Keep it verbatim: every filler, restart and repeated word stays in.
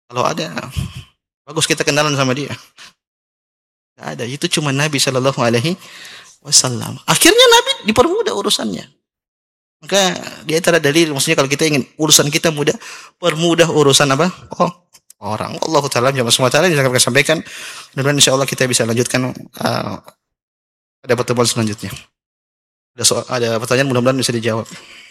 Kalau ada, bagus kita kenalan sama dia. Nggak ada, itu cuma Nabi Shallallahu Alaihi Wasallam. Akhirnya Nabi dipermudah urusannya. Maka dia antara dalil, maksudnya kalau kita ingin urusan kita mudah, permudah urusan apa? Oh, orang. Allah Taala jamaah semua taala yang akan sampaikan. Mudah-mudahan insya Allah kita bisa lanjutkan uh, pada pertemuan selanjutnya. Ada soal, ada pertanyaan mudah-mudahan bisa dijawab.